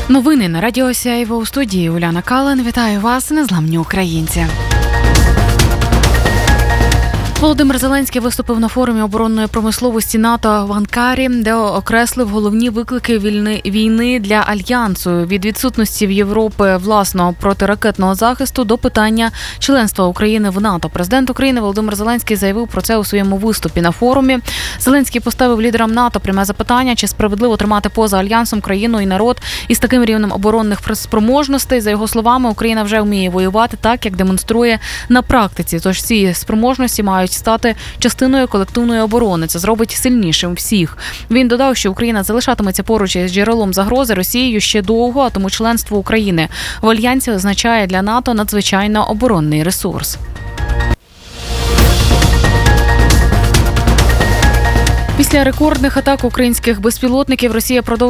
Новини на Радіо Сяйво, у студії Уляна Кален. Вітаю вас, незламні українці. Володимир Зеленський виступив на форумі оборонної промисловості НАТО в Анкарі, де окреслив головні виклики війни для Альянсу – від відсутності в Європі власного протиракетного захисту до питання членства України в НАТО. Президент України Володимир Зеленський заявив про це у своєму виступі на форумі. Зеленський поставив лідерам НАТО пряме запитання, чи справедливо тримати поза Альянсом країну і народ із таким рівнем оборонних спроможностей. За його словами, Україна вже вміє воювати так, як демонструє на практиці. Тож ці спроможності мають стати частиною колективної оборони. Це зробить сильнішим всіх. Він додав, що Україна залишатиметься поруч із джерелом загрози Росією ще довго, а тому членство України в Альянсі означає для НАТО надзвичайно оборонний ресурс. Після рекордних атак українських безпілотників Росія продовжує